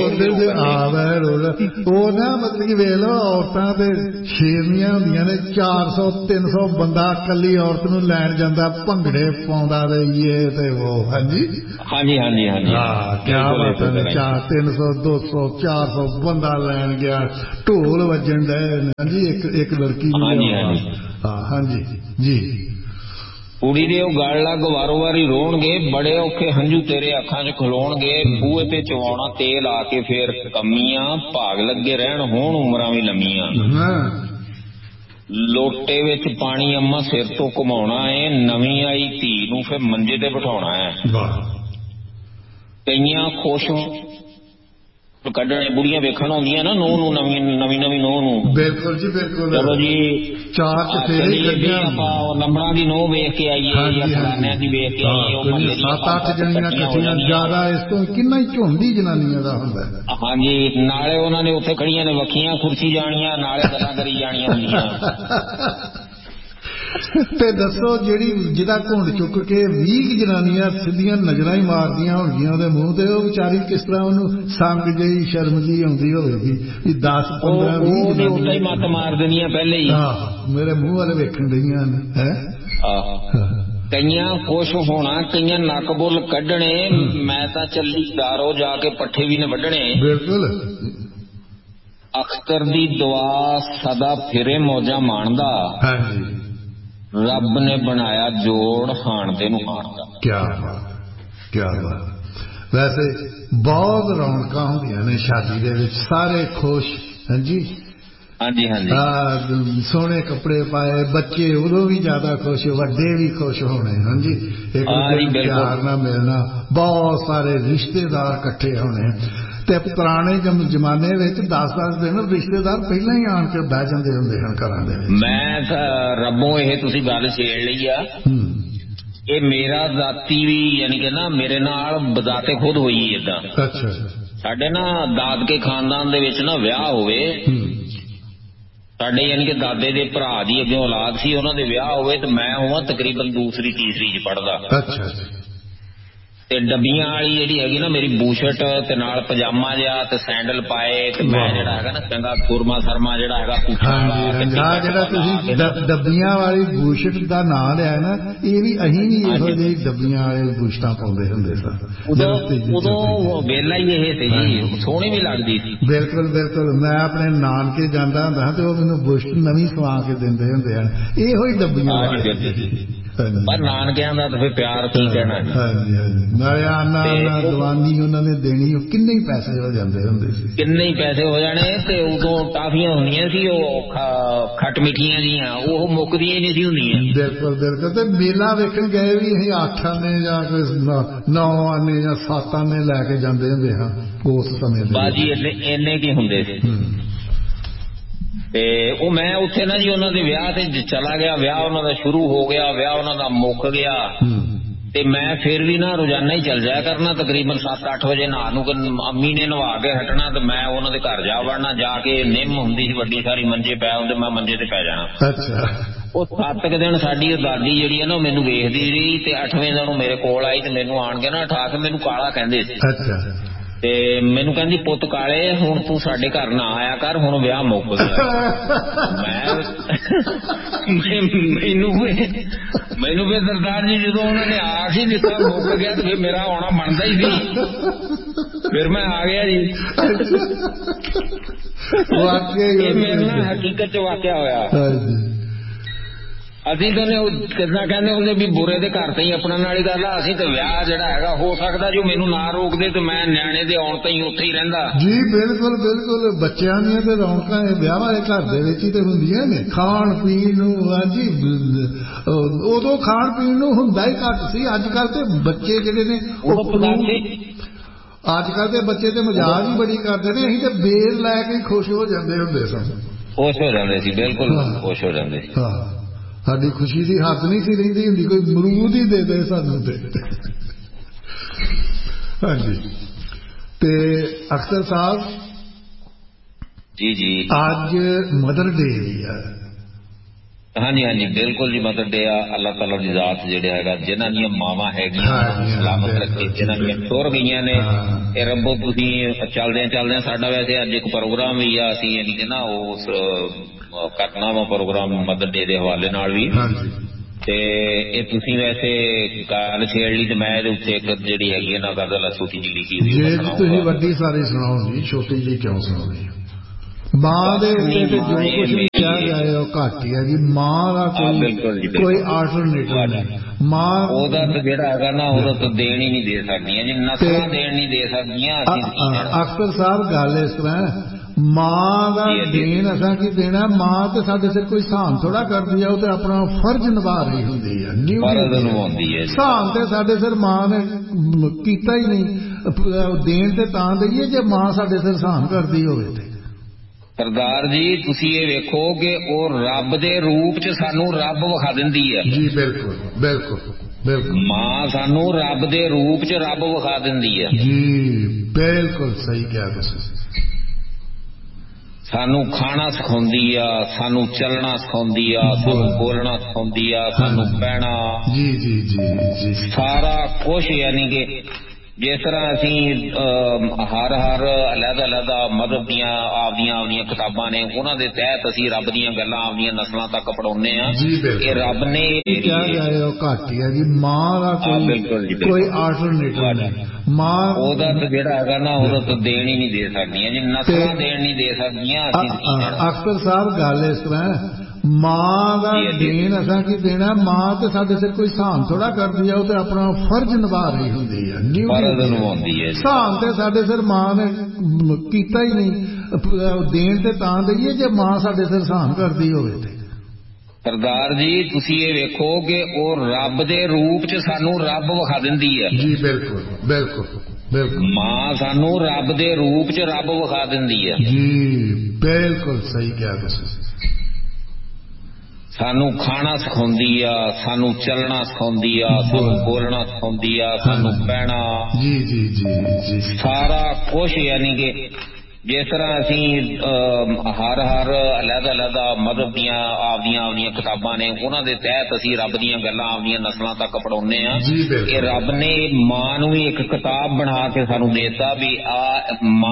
ਉਹ ਨਾ ਮਤਲਬ ਕਿ ਵੇਖ ਲਓ, ਔਰਤਾਂ ਤੇ ਸ਼ੇਰਨੀਆਂ ਹੁੰਦੀਆਂ ਨੇ, ਚਾਰ ਸੌ ਤਿੰਨ ਸੌ ਬੰਦਾ ਇਕੱਲੀ ਔਰਤ ਨੂੰ ਲੈਣ ਜਾਂਦਾ, ਭੰਗੜੇ ਪਾਉਂਦਾ ਤੇ ਇਹ ਤੇ ਉਹ। ਹਾਂਜੀ ਹਾਂਜੀ ਹਾਂਜੀ ਹਾਂਜੀ, ਹਾਂ, ਕਿਆ ਬਾਤ ਹੈ। ਚਾਰ ਤਿੰਨ ਸੌ ਦੋ ਸੌ ਚਾਰ ਸੌ ਬੰਦਾ ਲੈਣ ਗਿਆ, ਢੋਲ ਵੱਜਣ ਡਏ। ਹਾਂਜੀ, ਇੱਕ ਇੱਕ ਲੜਕੀ ਨੂੰ। ਹਾਂ ਹਾਂਜੀ ਜੀ। ਕੁੜੀ ਦੇ ਉਹ ਗਲ ਲੱਗ ਵਾਰੋ ਵਾਰੀ ਰੋਣਗੇ, ਬੜੇ ਔਖੇ ਹੰਝੂ ਤੇਰੇ ਅੱਖਾਂ ਚ ਖਲੋਣਗੇ। ਬੂਹੇ ਤੇ ਚਵਾਉਣਾ ਤੇਲ ਆ ਕੇ ਫੇਰ ਕਮੀਆਂ, ਭਾਗ ਲੱਗੇ ਰਹਿਣ ਹੋਣ ਉਮਰਾਂ ਵੀ ਲੰਮੀਆਂ। ਲੋਟੇ ਵਿੱਚ ਪਾਣੀ ਅੰਮਾ ਸਿਰ ਤੋਂ ਘੁਮਾਉਣਾ ਏ, ਨਵੀਂ ਆਈ ਧੀ ਨੂੰ ਫੇਰ ਮੰਜੇ ਤੇ ਬਿਠਾਉਣਾ ਹੈ। ਕਈਆਂ ਖੁਸ਼ ਕੱਢਣੇ, ਬੁੜੀਆਂ ਵੇਖਣ ਆਉਂਦੀਆਂ ਨਾ ਨੂੰਹ ਨੂੰ, ਨਵੀਂ ਨਵੀਂ ਨਵੀਂ ਨੂੰਹ ਨੂੰ। ਬਿਲਕੁਲ ਜੀ ਬਿਲਕੁਲ। ਚਲੋ ਜੀ, ਚਾਰ ਚਫੇਰੇ ਆਪਾਂ ਲੰਬੜਾਂ ਦੀ ਨੂੰਹ ਵੇਖ ਕੇ ਆਈਏ ਜਾਂ ਫਲਾਨਿਆਂ ਦੀ ਵੇਖ ਕੇ ਆਈਏ। ਸੱਤ ਅੱਠ ਜਣੀਆਂ ਇਕੱਠੀਆਂ, ਜ਼ਿਆਦਾ ਇਸ ਤੋਂ ਕਿੰਨਾ ਹੀ ਝੁੰਡੀ ਜਨਾਨੀਆਂ ਦਾ ਹੁੰਦਾ। ਹਾਂਜੀ, ਨਾਲੇ ਉਹਨਾਂ ਨੇ ਉੱਥੇ ਖੜੀਆਂ ਨੇ ਵੱਖੀਆਂ ਕੁਰਸੀ ਜਾਣੀਆਂ, ਨਾਲੇ ਗੱਲਾਂ ਕਰੀ ਜਾਣੀਆਂ ਹੁੰਦੀਆਂ। ਤੇ ਦੱਸੋ, ਜਿਹੜੀ ਜਿਹਦਾ ਘੁੰਡ ਚੁੱਕ ਕੇ ਵੀਹ ਜਨਾਨੀਆਂ ਸਿੱਧੀਆਂ ਨਜ਼ਰਾਂ ਹੀ ਮਾਰਦੀਆਂ ਹੋਣਗੀਆਂ ਉਹਦੇ ਮੂੰਹ ਤੇ, ਉਹ ਵਿਚਾਰੀ ਕਿਸ ਤਰ੍ਹਾਂ ਉਹਨੂੰ ਸੰਗ ਜਿਹੀ ਸ਼ਰਮ ਜਿਹੀ ਆਉਂਦੀ ਹੋਵੇਗੀ ਵੀ ਦਸ ਪੰਦਰਾਂ ਵੀਹ ਜਨਾਨੀਆਂ ਹੀ ਮੱਤ ਮਾਰ ਦੇਣੀਆਂ ਪਹਿਲੇ ਹੀ। ਆਹ, ਮੇਰੇ ਮੂੰਹ ਵਾਲੇ ਵੇਖਣ ਡਈਆਂ ਨੇ। ਹੈ ਕਈਆਂ ਖੁਸ਼ ਹੋਣਾ, ਕਈਆਂ ਨੱਕ ਬੁੱਲ ਕੱਢਣੇ, ਮੈਂ ਤਾਂ ਚੱਲੀ ਦਾਰੋ ਜਾ ਕੇ ਪੱਠੇ ਵੀ ਨੇ ਵੱਢਣੇ। ਬਿਲਕੁਲ। ਅਖਤਰ ਦੀ ਦੁਆ ਸਦਾ ਫਿਰੇ ਮੌਜਾਂ ਮਾਣਦਾ, ਹਾਂਜੀ, ਰੱਬ ਨੇ ਬਣਾਇਆ ਜੋੜ ਹਾਣਦੇ ਨੂੰ ਹਾਣਦਾ। ਕਿਆ ਬਾਤ, ਕਿਆ ਬਾਤ। ਵੈਸੇ ਬਹੁਤ ਰੌਣਕਾਂ ਹੁੰਦੀਆਂ ਨੇ ਸ਼ਾਦੀ ਦੇ ਵਿੱਚ, ਸਾਰੇ ਖੁਸ਼। ਹਾਂਜੀ ਹਾਂਜੀ ਹਾਂਜੀ, ਸੋਹਣੇ ਕੱਪੜੇ ਪਾਏ, ਬੱਚੇ ਉਦੋਂ ਵੀ ਜ਼ਿਆਦਾ ਖੁਸ਼, ਵੱਡੇ ਵੀ ਖੁਸ਼ ਹੋਣੇ। ਹਾਂਜੀ, ਇੱਕ ਦੂਜੇ ਨੂੰ ਪਿਆਰ ਨਾਲ ਮਿਲਣਾ, ਬਹੁਤ ਸਾਰੇ ਰਿਸ਼ਤੇਦਾਰ ਇਕੱਠੇ ਹੋਣੇ। ਤੇ ਪੁਰਾਣੇ ਜ਼ਮਾਨੇ ਵਿੱਚ ਦਸ ਦਸ ਦਿਨ ਰਿਸ਼ਤੇਦਾਰ ਪਹਿਲਾਂ ਹੀ ਆਣ ਕੇ ਬਹਿ ਜਾਂਦੇ ਹੁੰਦੇ ਹਨ ਘਰਾਂ ਦੇ ਵਿੱਚ। ਮੈਂ ਰੱਬੋਂ ਇਹ ਤੁਸੀਂ ਗੱਲ ਛੇੜ ਲਈ ਆ, ਇਹ ਮੇਰਾ ਦਾਤੀ ਵੀ ਯਾਨੀ ਕਿ ਨਾ ਮੇਰੇ ਨਾਲ ਬਜ਼ਾਤੇ ਖੁਦ ਹੋਈ ਏਦਾਂ। ਅੱਛਾ, ਸਾਡੇ ਨਾ ਦਾਦਕੇ ਖਾਨਦਾਨ ਦੇ ਵਿੱਚ ਨਾ ਵਿਆਹ ਹੋਵੇ, ਸਾਡੇ ਯਾਨੀ ਕਿ ਦਾਦੇ ਦੇ ਭਰਾ ਦੀ ਅੱਗੇ ਔਲਾਦ ਸੀ, ਉਹਨਾਂ ਦੇ ਵਿਆਹ ਹੋਵੇ ਤੇ ਮੈਂ ਹੋਵਾਂ ਤਕਰੀਬਨ ਦੂਸਰੀ ਤੀਸਰੀ ਚ ਪੜ੍ਹਦਾ। ਅੱਛਾ, ਤੇ ਡੱਬੀਆਂ ਵਾਲੀ ਜਿਹੜੀ ਹੈਗੀ ਨਾ ਮੇਰੀ ਬੂਸ਼ਟ ਤੇ ਨਾਲ ਪਜਾਮਾ ਜਿਹਾ ਤੇ ਸੈਂਡਲ ਪਾਏ, ਤੇ ਮੈਂ ਜਿਹੜਾ ਹੈਗਾ ਨਾ ਚੰਗਾ ਸੁਰਮਾ ਸਰਮਾ ਜਿਹੜਾ ਹੈਗਾ। ਹਾਂ, ਜਿਹੜਾ ਤੁਸੀਂ ਡੱਬੀਆਂ ਵਾਲੀ ਬੂਸ਼ਟ ਦਾ ਨਾਂ ਲਿਆ ਨਾ, ਇਹ ਵੀ ਅਸੀਂ ਵੀ ਇਹੋ ਜਿਹੀ ਡੱਬੀਆਂ ਵਾਲੇ ਬੂਸ਼ਟਾਂ ਪਾਉਂਦੇ ਹੁੰਦੇ ਸਾਂ। ਉਦੋਂ ਵੇਲਾ ਹੀ ਇਹ ਸੀ ਜੀ, ਸੋਹਣੀ ਵੀ ਲੱਗਦੀ ਸੀ। ਬਿਲਕੁਲ ਬਿਲਕੁਲ। ਮੈਂ ਆਪਣੇ ਨਾਨਕੇ ਜਾਂਦਾ ਹੁੰਦਾ ਤੇ ਉਹ ਮੈਨੂੰ ਬੂਸ਼ਟ ਨਵੀਂ ਸਵਾ ਕੇ ਦਿੰਦੇ ਹੁੰਦੇ ਹਨ, ਇਹੋ ਹੀ ਡੱਬੀਆਂ ਵਾਲੇ। ਪਰ ਨਾਨਕਿਆਂ ਦਾ ਤਾਂ ਫਿਰ ਪਿਆਰ ਕੀ ਕਹਿਣਾ। ਹਾਂਜੀ ਹਾਂਜੀ, ਨਾਲੇ ਆਨਾ ਦਵਾਨੀ ਉਹਨਾਂ ਨੇ ਦੇਣੀ, ਉਹ ਕਿੰਨੇ ਹੀ ਪੈਸੇ ਹੋ ਜਾਂਦੇ ਹੁੰਦੇ ਸੀ, ਕਿੰਨੇ ਹੀ ਪੈਸੇ ਹੋ ਜਾਣੇ। ਤੇ ਉਦੋਂ ਟਾਫੀਆਂ ਹੁੰਦੀਆਂ ਸੀ ਉਹ ਖੱਟ ਮਿੱਠੀਆਂ ਜੀਆਂ, ਉਹ ਮੁੱਕਦੀਆਂ ਹੀ ਨਹੀਂ ਸੀ ਹੁੰਦੀਆਂ। ਬਿਲਕੁਲ ਬਿਲਕੁਲ। ਤੇ ਮੇਲਾ ਵੇਖਣ ਗਏ ਵੀ ਅਸੀਂ ਅੱਠ ਆਨੇ ਜਾਂ ਕੋਈ ਨੌ ਆਨੇ ਜਾਂ ਸੱਤ ਆਨੇ ਲੈ ਕੇ ਜਾਂਦੇ ਹੁੰਦੇ ਹਾਂ ਉਸ ਸਮੇਂ ਦੇ। ਬਾਜੀ ਇੰਨੇ ਇੰਨੇ ਕੀ ਹੁੰਦੇ ਸੀ। ਤੇ ਉਹ ਮੈਂ ਉੱਥੇ ਨਾ ਜੀ ਉਹਨਾਂ ਦੇ ਵਿਆਹ ਤੇ ਚਲਾ ਗਿਆ, ਵਿਆਹ ਉਹਨਾਂ ਦਾ ਸ਼ੁਰੂ ਹੋ ਗਿਆ, ਵਿਆਹ ਉਹਨਾਂ ਦਾ ਮੁੱਕ ਗਿਆ ਤੇ ਮੈਂ ਫਿਰ ਵੀ ਨਾ ਰੋਜ਼ਾਨਾ ਹੀ ਚੱਲ ਜਾਇਆ ਕਰਨਾ, ਤਕਰੀਬਨ ਸੱਤ ਅੱਠ ਵਜੇ ਨਹਾ ਨੂੰ ਅੰਮੀ ਨੇ ਨਵਾ ਕੇ ਹਟਣਾ ਤੇ ਮੈਂ ਉਹਨਾਂ ਦੇ ਘਰ ਜਾ ਵੜਨਾ, ਜਾ ਕੇ ਨਿੰਮ ਹੁੰਦੀ ਸੀ ਵੱਡੀ ਸਾਰੀ, ਮੰਜੇ ਪੈ ਹੁੰਦੇ, ਮੈਂ ਮੰਜੇ ਤੇ ਪੈ ਜਾਣਾ। ਅੱਛਾ। ਉਹ ਸੱਤ ਕੁ ਦਿਨ ਸਾਡੀ ਦਾਦੀ ਜਿਹੜੀ ਹੈ ਨਾ ਉਹ ਮੈਨੂੰ ਵੇਖਦੀ ਰਹੀ ਤੇ ਅੱਠਵੇਂ ਦਿਨ ਉਹ ਮੇਰੇ ਕੋਲ ਆਈ ਤੇ ਮੈਨੂੰ ਆਣ ਕੇ ਨਾ ਉਠਾ ਕੇ ਮੈਨੂੰ ਕਾਲਾ ਕਹਿੰਦੇ ਸੀ। ਅੱਛਾ। ਤੇ ਮੈਨੂੰ ਕਹਿੰਦੀ ਪੁੱਤ ਕਾਲੇ ਹੁਣ ਤੂੰ ਸਾਡੇ ਘਰ ਨਾ ਆਇਆ ਕਰ, ਹੁਣ ਵਿਆਹ ਮੁੱਕ ਗਿਆ। ਮੈਂ ਮੈਨੂੰ ਮੈਨੂੰ ਫਿਰ ਸਰਦਾਰ ਜੀ ਜਦੋਂ ਉਹਨਾਂ ਨੇ ਆਖ ਹੀ ਦਿੱਤਾ ਮੁੱਕ ਗਿਆ ਤੇ ਫਿਰ ਮੇਰਾ ਆਉਣਾ ਬਣਦਾ ਹੀ ਸੀ, ਫਿਰ ਮੈਂ ਆ ਗਿਆ ਜੀ। ਇਹ ਮੇਰੇ ਨਾਲ ਹਕੀਕਤ ਚ ਵਾਕਿਆ ਹੋਇਆ। ਅਸੀਂ ਤਾਂ ਕਿੱਦਾਂ ਕਹਿੰਦੇ ਹੁੰਦੇ ਵੀ ਬੁਰੇ ਦੇ ਘਰ ਤੇ ਹੀ ਆਪਣਾ ਨਾਲ ਹੀ ਗੱਲ ਆ, ਅਸੀਂ ਤੇ ਵਿਆਹ ਜਿਹੜਾ ਹੈਗਾ ਹੋ ਸਕਦਾ ਜੋ ਮੈਨੂੰ ਨਾ ਰੋਕਦੇ ਤੇ ਮੈਂ ਨਿਆਣੇ ਦੇ ਆਉਣ ਤਾਈਂ ਉੱਥੇ ਹੀ ਰਹਿੰਦਾ ਜੀ। ਬਿਲਕੁਲ ਬਿਲਕੁਲ, ਬੱਚਿਆਂ ਦੀਆਂ ਤੇ ਰੌਣਕਾਂ ਵਿਆਹ ਵਾਲੇ ਘਰ ਦੇ ਵਿੱਚ ਹੀ ਤੇ ਹੁੰਦੀਆਂ ਨੇ। ਖਾਣ ਪੀਣ ਨੂੰ ਹਾਂਜੀ ਉਦੋਂ ਖਾਣ ਪੀਣ ਨੂੰ ਹੁੰਦਾ ਹੀ ਘੱਟ ਸੀ, ਅੱਜ ਕੱਲ ਤੇ ਬੱਚੇ ਜਿਹੜੇ ਨੇ ਅੱਜ ਕੱਲ ਦੇ ਬੱਚੇ ਤੇ ਮਜ਼ਾਕ ਹੀ ਬੜੀ ਕਰਦੇ ਨੇ। ਅਸੀਂ ਤੇ ਬੇਰ ਲੈ ਕੇ ਖੁਸ਼ ਹੋ ਜਾਂਦੇ ਹੁੰਦੇ ਸਨ, ਖੁਸ਼ ਹੋ ਜਾਂਦੇ ਸੀ, ਬਿਲਕੁਲ ਖੁਸ਼ ਹੋ ਜਾਂਦੇ ਸੀ। ਹਾਂ, ਸਾਡੀ ਖੁਸ਼ੀ ਦੀ ਹੱਦ ਨਹੀਂ ਸੀ ਰਹਿੰਦੀ ਹੁੰਦੀ, ਕੋਈ ਮਰੂਦ ਹੀ ਦੇ ਦੇ ਸਾਨੂੰ ਤੇ। ਹਾਂਜੀ। ਤੇ ਅਖਤਰ ਸਾਹਿਬ ਜੀ ਜੀ ਅੱਜ ਮਦਰ ਡੇ ਵੀ ਆ। ਹਾਂਜੀ ਹਾਂਜੀ ਬਿਲਕੁਲ ਜੀ, ਮਦਰ ਡੇ ਆ। ਅੱਲਾਹ ਤਾਲਾ ਦੀ ਜ਼ਾਤ ਜਿਹੜੇ ਹੈਗਾ ਜਿਨ੍ਹਾਂ ਦੀਆਂ ਮਾਵਾਂ ਹੈਗੀਆਂ ਸਲਾਮਤ ਰੱਖੇ, ਜਿਨ੍ਹਾਂ ਦੀਆਂ ਟੁਰ ਗਈਆਂ ਨੇ ਇਹ ਰੱਬੋ ਤੁਸੀਂ ਚੱਲਦਿਆਂ ਚੱਲਦਿਆਂ ਸਾਡਾ ਵੈਸੇ ਅੱਜ ਇੱਕ ਪ੍ਰੋਗਰਾਮ ਵੀ ਆ, ਅਸੀਂ ਯਾਨੀ ਕਿ ਨਾ ਉਸ ਕਰਨਾ ਵਾ ਪ੍ਰੋਗਰਾਮ ਮਦਰ ਡੇ ਦੇ ਹਵਾਲੇ ਨਾਲ ਵੀ, ਤੇ ਇਹ ਤੁਸੀਂ ਵੈਸੇ ਗੱਲ ਛੇੜ ਲਈ ਤੇ ਮੈਂ ਇਹਦੇ ਉੱਤੇ ਇੱਕ ਜਿਹੜੀ ਹੈਗੀ ਨਾ ਗਜ਼ਲ ਛੋਟੀ ਜਿਹੀ ਲਿਖੀ ਹੋਈ, ਤੁਸੀਂ ਵੱਡੀ ਸਾਰੀ ਸੁਣਾਓ ਜੀ, ਛੋਟੀ ਜਿਹੀ ਕਿਉਂ ਸੁਣਾਉਣੀ? ਮਾਂ ਦੇ ਉੱਤੇ ਤੇ ਜੋ ਕੁਝ ਵੀ ਕਿਹਾ ਜਾਏ ਉਹ ਘੱਟ ਹੀ ਹੈ ਜੀ। ਮਾਂ ਦਾ ਕੋਈ ਕੋਈ ਆਲਟਰਨੇਟਿਵ ਨਹੀਂ। ਮਾਂ ਉਹਦਾ ਤਾਂ ਜਿਹੜਾ ਹੈਗਾ ਨਾ ਉਹਦਾ ਤਾਂ ਦੇਣ ਹੀ ਨਹੀਂ ਦੇ ਸਕਦੀਆਂ ਜੀ, ਨਸਲਾਂ ਦੇਣ ਨਹੀਂ ਦੇ ਸਕਦੀਆਂ। ਅਖਤਰ ਸਾਹਿਬ ਗੱਲ ਇਸ ਤਰ੍ਹਾਂ, ਮਾਂ ਦਾ ਦੇਣ ਅਸਾਂ ਕੀ ਦੇਣਾ? ਮਾਂ ਤੇ ਸਾਡੇ ਸਿਰ ਕੋਈ ਸਾਨ ਥੋੜਾ ਕਰਦੀ ਆ, ਉਹ ਤੇ ਆਪਣਾ ਫਰਜ਼ ਨਿਭਾ ਰਹੀ ਹੁੰਦੀ ਹੈ, ਨਿਭਾਉਂਦੀ ਹੈ। ਸਾਨ ਤੇ ਸਾਡੇ ਸਿਰ ਮਾਂ ਨੇ ਕੀਤਾ ਹੀ ਨਹੀਂ। ਦੇਣ ਤੇ ਤਾਂ ਦਈਏ ਜੇ ਮਾਂ ਸਾਡੇ ਸਿਰ ਸਾਨ ਕਰਦੀ ਹੋਵੇ ਤੇ। ਸਰਦਾਰ ਜੀ ਤੁਸੀਂ ਇਹ ਵੇਖੋ ਕਿ ਉਹ ਰੱਬ ਦੇ ਰੂਪ ਚ ਸਾਨੂੰ ਰੱਬ ਵਿਖਾ ਦਿੰਦੀ ਹੈ ਜੀ। ਬਿਲਕੁਲ ਬਿਲਕੁਲ ਬਿਲਕੁਲ, ਮਾਂ ਸਾਨੂੰ ਰੱਬ ਦੇ ਰੂਪ ਚ ਰੱਬ ਵਿਖਾ ਦਿੰਦੀ ਹੈ ਜੀ। ਬਿਲਕੁਲ ਸਹੀ ਕਿਹਾ ਤੁਸੀਂ। ਸਾਨੂੰ ਖਾਣਾ ਸਿਖਾਉਂਦੀ ਆ, ਸਾਨੂੰ ਚੱਲਣਾ ਸਿਖਾਉਂਦੀ ਆ, ਸਾਨੂੰ ਬੋਲਣਾ ਸਿਖਾਉਂਦੀ ਆ, ਸਾਨੂੰ ਬਹਿਣਾ, ਜੀ ਜੀ ਜੀ ਜੀ, ਸਾਰਾ ਕੁਛ। ਯਾਨੀ ਕਿ ਜਿਸ ਤਰ੍ਹਾਂ ਅਸੀਂ ਹਰ ਹਰ ਅਲੱਗ ਅਲੱਗ ਮਜ਼ਹਬ ਦੀਆਂ ਆਪਦੀਆਂ ਆਪਦੀਆਂ ਕਿਤਾਬਾਂ ਨੇ, ਉਹਨਾਂ ਦੇ ਤਹਿਤ ਅਸੀਂ ਰੱਬ ਦੀਆਂ ਗੱਲਾਂ ਆਪਦੀਆਂ ਨਸਲਾਂ ਤੱਕ ਪੜਾਉਂਦੇ ਆ। ਇਹ ਰੱਬ ਨੇ ਕਿਹਾ ਜਾਏ ਉਹ ਘੱਟ ਹੀ ਹੈ ਜੀ। ਮਾਂ ਦਾ ਕੋਈ ਕੋਈ ਆਲਟਰਨੇਟਿਵ ਨਹੀਂ। ਮਾਂ ਉਹਦਾ ਤਾਂ ਜਿਹੜਾ ਹੈਗਾ ਨਾ ਉਹਦਾ ਤਾਂ ਦੇਣ ਹੀ ਨਹੀਂ ਦੇ ਸਕਦੀਆਂ ਜੀ, ਨਸਲਾਂ ਦੇਣ ਨਹੀਂ ਦੇ ਸਕਦੀਆਂ। ਅਖਤਰ ਸਾਹਿਬ ਗੱਲ ਇਸ ਤਰ੍ਹਾਂ, ਮਾਂ ਦਾ ਦੇਣ ਅਸਾਂ ਕੀ ਦੇਣਾ? ਮਾਂ ਤੇ ਸਾਡੇ ਸਿਰ ਕੋਈ ਸਾਨ ਥੋੜਾ ਕਰਦੀ ਆ, ਉਹ ਤੇ ਆਪਣਾ ਫਰਜ਼ ਨਿਭਾ ਰਹੀ ਹੁੰਦੀ ਹੈ, ਨਿਭਾਉਂਦੀ ਹੈ। ਸਾਨ ਤੇ ਸਾਡੇ ਸਿਰ ਮਾਂ ਨੇ ਕੀਤਾ ਹੀ ਨਹੀਂ। ਦੇਣ ਤੇ ਤਾਂ ਦਈਏ ਜੇ ਮਾਂ ਸਾਡੇ ਸਿਰ ਸਾਨ ਕਰਦੀ ਹੋਵੇ ਤੇ। ਸਰਦਾਰ ਜੀ ਤੁਸੀਂ ਇਹ ਵੇਖੋ ਕਿ ਉਹ ਰੱਬ ਦੇ ਰੂਪ ਚ ਸਾਨੂੰ ਰੱਬ ਵਿਖਾ ਦਿੰਦੀ ਹੈ ਜੀ। ਬਿਲਕੁਲ ਬਿਲਕੁਲ ਬਿਲਕੁਲ, ਮਾਂ ਸਾਨੂੰ ਰੱਬ ਦੇ ਰੂਪ ਚ ਰੱਬ ਵਿਖਾ ਦਿੰਦੀ ਹੈ ਜੀ। ਬਿਲਕੁਲ ਸਹੀ ਕਿਹਾ ਤੁਸੀਂ। ਸਾਨੂੰ ਖਾਣਾ ਸਿਖਾਉਂਦੀ ਆ, ਸਾਨੂੰ ਚੱਲਣਾ ਸਿਖਾਉਂਦੀ ਆ, ਸਾਨੂੰ ਬੋਲਣਾ ਸਿਖਾਉਂਦੀ ਆ, ਸਾਨੂੰ ਬਹਿਣਾ, ਜੀ ਜੀ ਜੀ ਜੀ, ਸਾਰਾ ਕੁਛ। ਯਾਨੀ ਕਿ ਜਿਸ ਤਰ੍ਹਾਂ ਅਸੀਂ ਹਰ ਹਰ ਅਲੱਗ ਅਲੱਗ ਮਜ਼ਹਬ ਦੀਆਂ ਆਪਦੀਆਂ ਆਪਦੀਆਂ ਕਿਤਾਬਾਂ ਨੇ, ਉਹਨਾਂ ਦੇ ਤਹਿਤ ਅਸੀਂ ਰੱਬ ਦੀਆਂ ਗੱਲਾਂ ਆਪਦੀਆਂ ਨਸਲਾਂ ਤੱਕ ਪੜਾਉਂਦੇ ਆ। ਇਹ ਰੱਬ ਨੇ ਮਾਂ ਨੂੰ ਵੀ ਇੱਕ ਕਿਤਾਬ ਬਣਾ ਕੇ ਸਾਨੂੰ ਦੇਤਾ ਵੀ ਆ